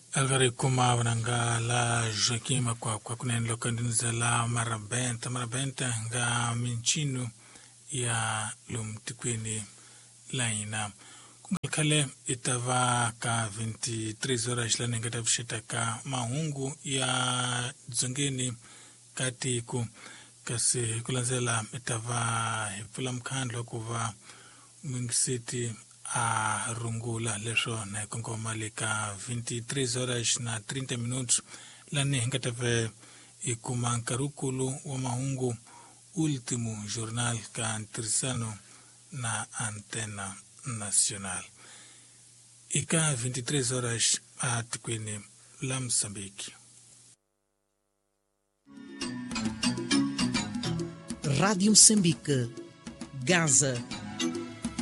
Algari kuma wananga la Joaquim kwa kunenlo kandiniza la marabenta nga minchinu ya lumtikweni laina. Kungalkale itava ka 23 horas la nengata vishita ka mahungu ya zongeni katiku kasi kulanzela itava hipula mkhandlo kuva mingisiti a rungula leswo na kongoma leka 23 horas na 30 minutos la nengata ikuma nkarukulu wa mahungu último jornal cantersano na antena nacional. Ika 23 horas a Tikwini la Moçambique. Rádio Moçambique, Gaza,